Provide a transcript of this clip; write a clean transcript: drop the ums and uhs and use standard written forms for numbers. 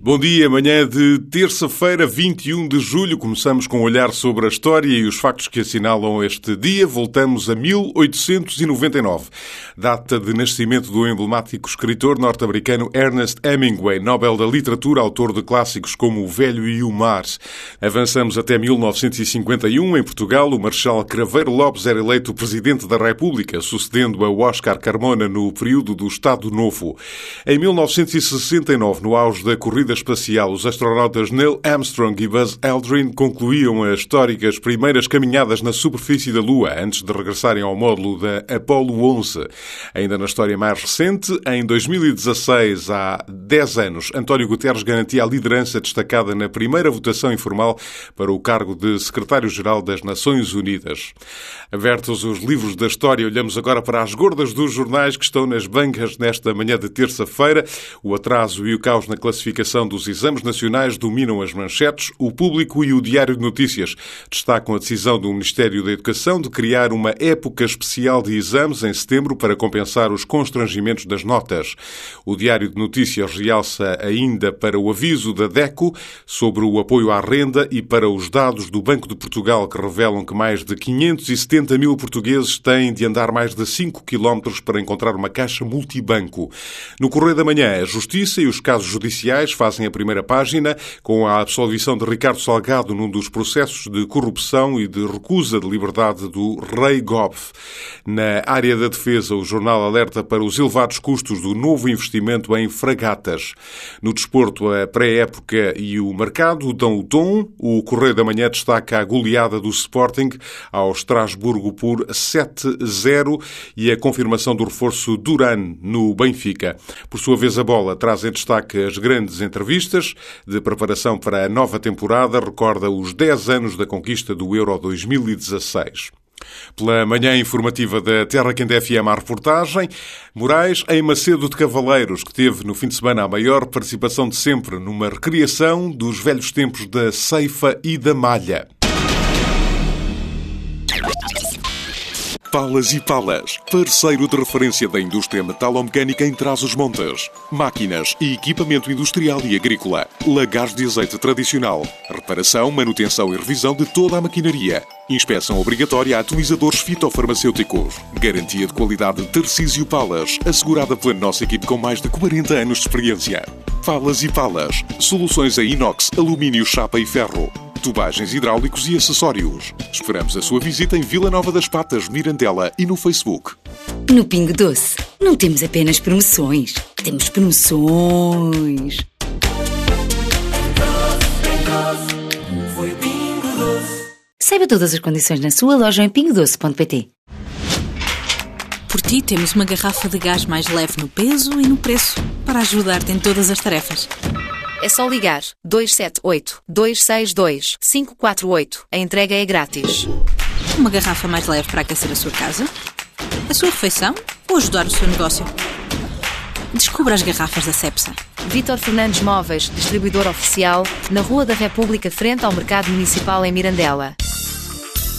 Bom dia, manhã de terça-feira, 21 de julho. Começamos com um olhar sobre a história e os factos que assinalam este dia. Voltamos a 1899, data de nascimento do emblemático escritor norte-americano Ernest Hemingway, Nobel da Literatura, autor de clássicos como O Velho e o Mar. Avançamos até 1951. Em Portugal, o Marechal Craveiro Lopes era eleito Presidente da República, sucedendo a Oscar Carmona no período do Estado Novo. Em 1969, no auge da corrida espacial, os astronautas Neil Armstrong e Buzz Aldrin concluíam as históricas primeiras caminhadas na superfície da Lua, antes de regressarem ao módulo da Apollo 11. Ainda na história mais recente, em 2016, há 10 anos, António Guterres garantia a liderança destacada na primeira votação informal para o cargo de Secretário-Geral das Nações Unidas. Abertos os livros da história, olhamos agora para as gordas dos jornais que estão nas bancas nesta manhã de terça-feira. O atraso e o caos na classificação dos exames nacionais dominam as manchetes. O Público e o Diário de Notícias destacam a decisão do Ministério da Educação de criar uma época especial de exames em setembro para compensar os constrangimentos das notas. O Diário de Notícias realça ainda para o aviso da DECO sobre o apoio à renda e para os dados do Banco de Portugal que revelam que mais de 570 mil portugueses têm de andar mais de 5 quilómetros para encontrar uma caixa multibanco. No Correio da Manhã, a Justiça e os casos judiciais fazem a primeira página, com a absolvição de Ricardo Salgado num dos processos de corrupção e de recusa de liberdade do Rei Goff. Na área da defesa, o jornal alerta para os elevados custos do novo investimento em fragatas. No desporto, a pré-época e o mercado dão o tom. O Correio da Manhã destaca a goleada do Sporting ao Estrasburgo por 7-0 e a confirmação do reforço Duran no Benfica. Por sua vez, a Bola traz em destaque as grandes entrevistas de preparação para a nova temporada, recorda os 10 anos da conquista do Euro 2016. Pela manhã informativa da Terra Quente FM, a reportagem Moraes em Macedo de Cavaleiros, que teve no fim de semana a maior participação de sempre numa recriação dos velhos tempos da ceifa e da malha. Palas e Palas, parceiro de referência da indústria metalomecânica em Trás-os-Montes. Máquinas e equipamento industrial e agrícola. Lagares de azeite tradicional. Reparação, manutenção e revisão de toda a maquinaria. Inspeção obrigatória a atomizadores fitofarmacêuticos. Garantia de qualidade de Tarcísio Palas, assegurada pela nossa equipe com mais de 40 anos de experiência. Palas e Palas, soluções em inox, alumínio, chapa e ferro. Tubagens hidráulicos e acessórios. Esperamos a sua visita em Vila Nova das Patas, Mirandela e no Facebook. No Pingo Doce, não temos apenas promoções, temos promoções. Saiba todas as condições na sua loja em pingodoce.pt. Por ti temos uma garrafa de gás mais leve no peso e no preço para ajudar-te em todas as tarefas. É só ligar 278-262-548. A entrega é grátis. Uma garrafa mais leve para aquecer a sua casa, a sua refeição ou ajudar o seu negócio. Descubra as garrafas da Cepsa. Vítor Fernandes Móveis, distribuidor oficial, na Rua da República, frente ao Mercado Municipal em Mirandela.